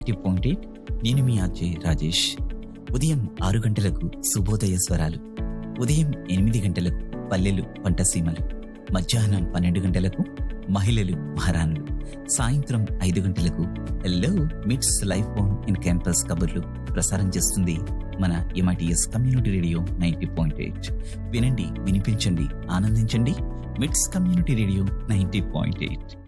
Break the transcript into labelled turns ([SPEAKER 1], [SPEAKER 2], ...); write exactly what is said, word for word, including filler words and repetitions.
[SPEAKER 1] Point eight. నేను మీ RJ Rajesh. ఉదయం ఆరు గంటలకు శుభోదయ స్వరాలు, ఉదయం ఎనిమిది గంటలకు పల్లెలు పంటసీమలు, మధ్యాహ్నం పన్నెండు గంటలకు మహిళలు మహారాణులు, సాయంత్రం ఐదు గంటలకు హెల్లో మిట్స్ లైఫ్ ఆన్ ఇన్ క్యాంపస్ కబుర్లు ప్రసారం చేస్తుంది మన MITS community radio ninety point eight. వినండి, వినిపించండి, ఆనందించండి. మిట్స్ community radio ninety point eight.